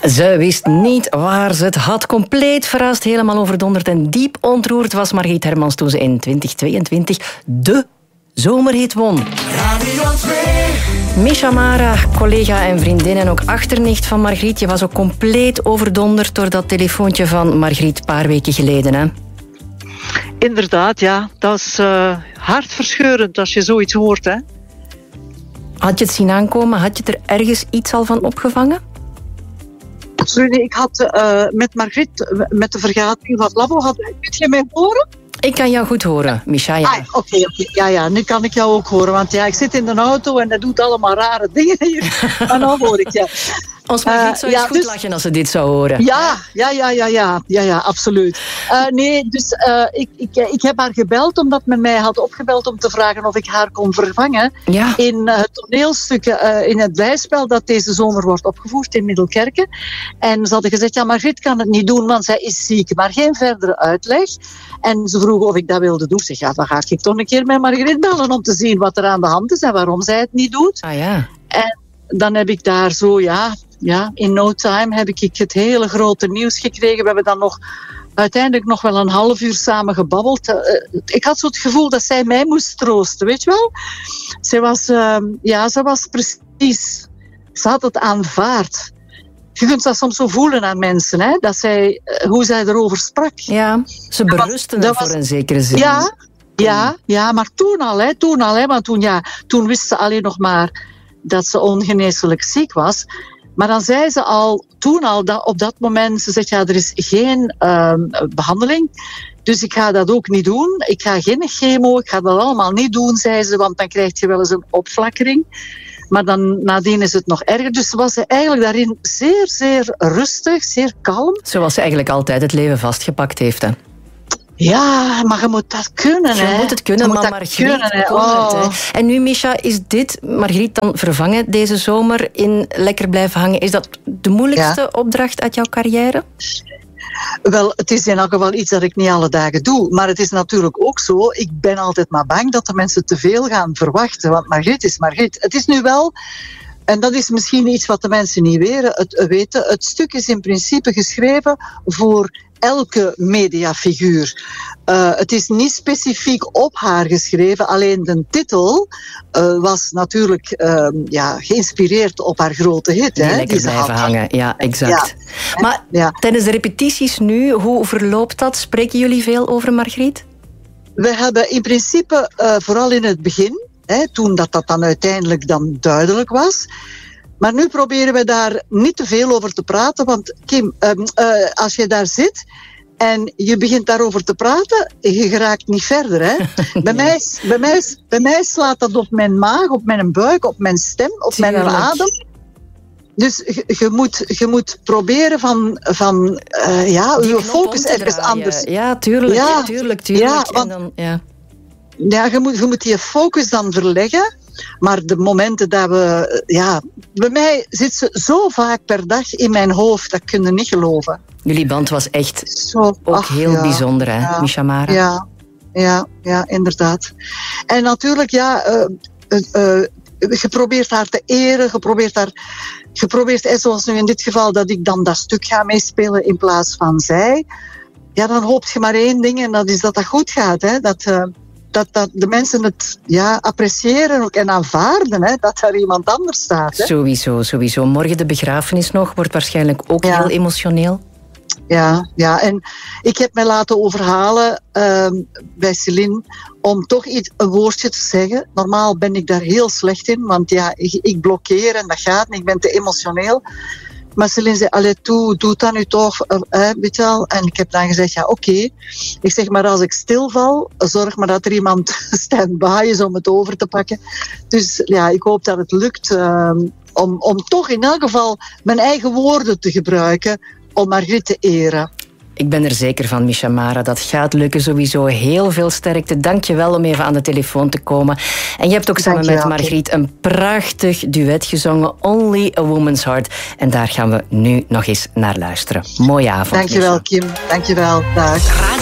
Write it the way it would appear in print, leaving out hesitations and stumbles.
Ze wist niet waar ze het had. Compleet verrast, helemaal overdonderd en diep ontroerd was Margriet Hermans toen ze in 2022 de zomerhit won. Radio 2. Misha Mara, collega en vriendin en ook achternicht van Margriet. Je was ook compleet overdonderd door dat telefoontje van Margriet een paar weken geleden, hè? Inderdaad, ja. Dat is hartverscheurend als je zoiets hoort, hè. Had je het zien aankomen? Had je er ergens iets al van opgevangen? Sorry, ik had met Margriet, met de vergadering van het labo, kun je mij horen? Ik kan jou goed horen, Misha. Ja. Oké. Ja, nu kan ik jou ook horen. Want ja, ik zit in de auto en dat doet allemaal rare dingen hier. Maar nou hoor ik je. Ons Margriet zou eens goed lachen als ze dit zou horen. Ja, absoluut. Ik heb haar gebeld omdat men mij had opgebeld om te vragen of ik haar kon vervangen in het toneelstuk, in het bijspel dat deze zomer wordt opgevoerd in Middelkerke. En ze hadden gezegd, Margriet kan het niet doen, want zij is ziek. Maar geen verdere uitleg. En ze vroegen of ik dat wilde doen. Ik zeg, dan ga ik toch een keer met Margriet bellen om te zien wat er aan de hand is en waarom zij het niet doet. Ah ja. En dan heb ik daar zo, in no time heb ik het hele grote nieuws gekregen. We hebben dan uiteindelijk nog wel een half uur samen gebabbeld. Ik had zo het gevoel dat zij mij moest troosten, weet je wel? Ze was precies... Ze had het aanvaard. Je kunt dat soms zo voelen aan mensen, hè? Hoe zij erover sprak. Ja, ze berusten er voor een zekere zin. Ja, maar toen al, hè, want toen wist ze alleen nog maar dat ze ongeneeslijk ziek was. Maar dan zei ze op dat moment, ze zegt, er is geen behandeling, dus ik ga dat ook niet doen. Ik ga geen chemo, ik ga dat allemaal niet doen, zei ze, want dan krijg je wel eens een opflakkering. Maar dan nadien is het nog erger. Dus was ze eigenlijk daarin zeer, zeer rustig, zeer kalm. Zoals ze eigenlijk altijd het leven vastgepakt heeft, hè? Ja, maar je moet dat kunnen, hè. Je moet het kunnen, maar Margriet kon het, hè. En nu, Misha, is dit Margriet dan vervangen deze zomer in lekker blijven hangen? Is dat de moeilijkste opdracht uit jouw carrière? Wel, het is in elk geval iets dat ik niet alle dagen doe. Maar het is natuurlijk ook zo, ik ben altijd maar bang dat de mensen te veel gaan verwachten. Want Margriet is Margriet. Het is nu wel... En dat is misschien iets wat de mensen niet weten. Het stuk is in principe geschreven voor elke mediafiguur. Het is niet specifiek op haar geschreven. Alleen de titel was natuurlijk geïnspireerd op haar grote hit. Die lekker blijven hangen, ja, exact. Ja. Maar tijdens de repetities nu, hoe verloopt dat? Spreken jullie veel over Margriet? We hebben in principe, vooral in het begin... toen dat dan uiteindelijk dan duidelijk was. Maar nu proberen we daar niet te veel over te praten. Want Kim, als je daar zit en je begint daarover te praten, je geraakt niet verder. Hè? Bij mij slaat dat op mijn maag, op mijn buik, op mijn stem, op mijn adem. Dus je moet proberen je focus ergens anders. Ja, tuurlijk. Ja, je moet die focus dan verleggen. Maar de momenten dat we... bij mij zit ze zo vaak per dag in mijn hoofd, dat kun je niet geloven. Jullie band was echt heel bijzonder, hè, Misha Mara? Ja, inderdaad. En natuurlijk, je probeert haar te eren, je probeert, zoals nu in dit geval, dat ik dan dat stuk ga meespelen in plaats van zij. Ja, dan hoopt je maar één ding en dat is dat goed gaat, hè. Dat de mensen het appreciëren ook en aanvaarden, hè, dat er iemand anders staat. Hè. Sowieso. Morgen de begrafenis nog, wordt waarschijnlijk ook heel emotioneel. Ja, en ik heb mij laten overhalen bij Céline om toch een woordje te zeggen. Normaal ben ik daar heel slecht in, want ik blokkeer en dat gaat niet, ik ben te emotioneel. Maar Céline zei, doe dat nu toch, weet je wel. En ik heb dan gezegd, oké. Ik zeg, maar als ik stilval, zorg maar dat er iemand stand-by is om het over te pakken. Dus ik hoop dat het lukt om toch in elk geval mijn eigen woorden te gebruiken om Margriet te eren. Ik ben er zeker van, Misha Mara. Dat gaat lukken sowieso. Heel veel sterkte. Dank je wel om even aan de telefoon te komen. En je hebt ook samen met Margriet een prachtig duet gezongen. Only a Woman's Heart. En daar gaan we nu nog eens naar luisteren. Mooie avond. Dank je wel, Kim. Dank je wel. Dag.